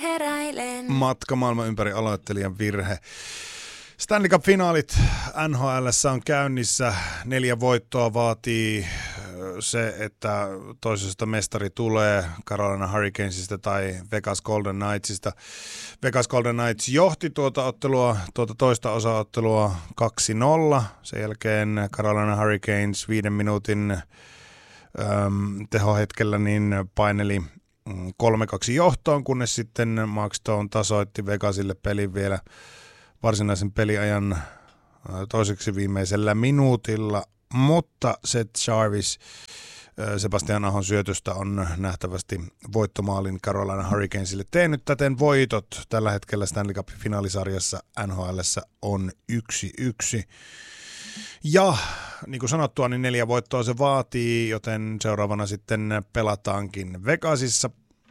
heräilen. Matka maailman ympäri aloittelijan virhe. Stanley Cup-finaalit NHL:ssä on käynnissä. 4 voittoa vaatii se, että toisesta mestari tulee Carolina Hurricanesista tai Vegas Golden Knightsista. Vegas Golden Knights johti tuota toista osaottelua 2-0. Sen jälkeen Carolina Hurricanes 5 minuutin tehohetkellä niin paineli 3-2 johtoon, kunnes sitten Mark Stone tasoitti Vegasille pelin vielä varsinaisen peliajan toiseksi viimeisellä minuutilla, mutta Seth Jarvis Sebastian Ahon syötöstä on nähtävästi voittomaalin Carolina Hurricanesille tehnyt. Täten voitot tällä hetkellä Stanley Cup-finaalisarjassa NHL:ssä on 1-1. Ja niin kuin sanottua, niin 4 voittoa se vaatii, joten seuraavana sitten pelataankin Vegasissa.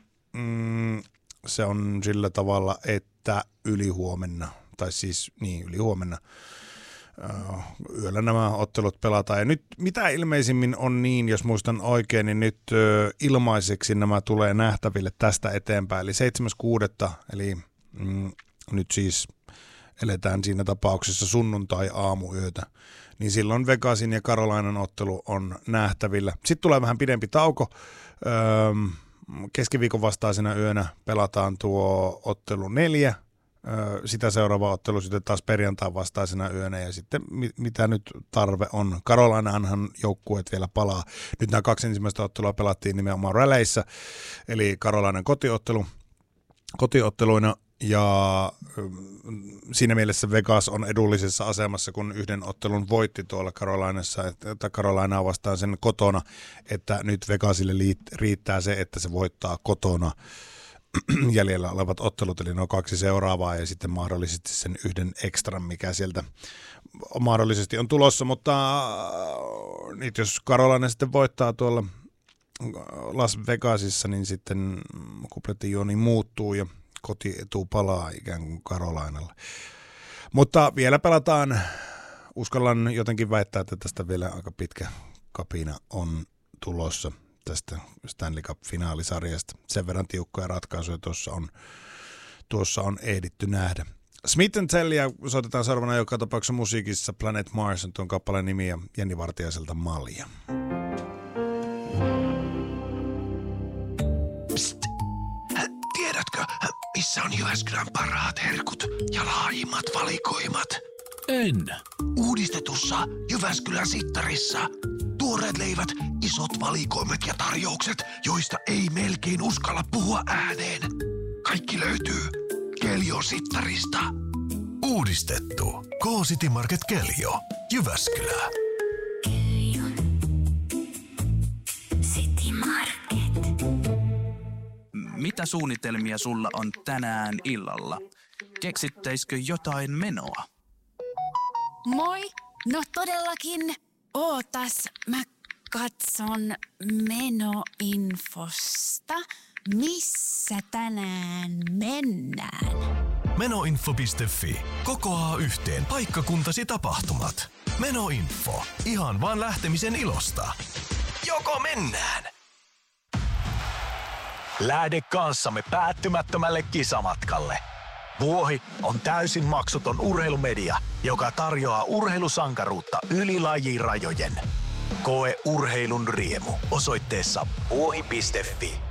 Se on sillä tavalla, että ylihuomenna yöllä nämä ottelut pelataan. Ja nyt mitä ilmeisimmin on niin, jos muistan oikein, niin nyt ilmaiseksi nämä tulee nähtäville tästä eteenpäin. Eli 7.6. eli nyt siis eletään siinä tapauksessa sunnuntai-aamuyötä. Niin silloin Vegasin ja Carolinan ottelu on nähtävillä. Sitten tulee vähän pidempi tauko. Keskiviikon vastaisena yönä pelataan tuo ottelu 4. Sitä seuraava ottelu sitten taas perjantain vastaisena yönä ja sitten mitä nyt tarve on. Carolinaanhan joukkueet vielä palaa. Nyt nämä 2 ensimmäistä ottelua pelattiin nimenomaan Rallyissa, eli Carolinan kotiotteluina. Ja siinä mielessä Vegas on edullisessa asemassa, kun yhden ottelun voitti tuolla Carolinassa, että Carolinaa vastaan sen kotona, että nyt Vegasille riittää se, että se voittaa kotona jäljellä olevat ottelut, eli nuo 2 seuraavaa ja sitten mahdollisesti sen yhden ekstran, mikä sieltä mahdollisesti on tulossa, mutta nyt jos Carolina sitten voittaa tuolla Las Vegasissa, niin sitten kuplettijuoni muuttuu ja kotietu palaa ikään kuin Carolinalle. Mutta vielä pelataan, uskallan jotenkin väittää, että tästä vielä aika pitkä kapina on tulossa tästä Stanley Cup-finaalisarjasta. Sen verran tiukkoja ratkaisuja tuossa on ehditty nähdä. Smith & Tellia soitetaan seuraavana joka tapauksessa musiikissa. Planet Mars on tuon kappaleen nimi ja Jenni Vartiaiselta Malja. Psst. Tiedätkö, missä on Jyväskylän parhaat herkut ja laajimmat valikoimat? En. Uudistetussa Jyväskylän Sittarissa. Tuoreet leivät, isot valikoimat ja tarjoukset, joista ei melkein uskalla puhua ääneen. Kaikki löytyy Keljon Sittarista. Uudistettu. K-City Market Keljo. Jyväskylä. Keljon City Market. Mitä suunnitelmia sulla on tänään illalla? Keksittäisikö jotain menoa? Moi! No todellakin. Ootas, mä katson menoinfosta. Missä tänään mennään? Menoinfo.fi. Kokoaa yhteen paikkakuntasi tapahtumat. Menoinfo. Ihan vaan lähtemisen ilosta. Joko mennään? Lähde kanssamme päättymättömälle kisamatkalle. Vuohi on täysin maksuton urheilumedia, joka tarjoaa urheilusankaruutta yli lajirajojen. Koe urheilun riemu osoitteessa vuohi.fi.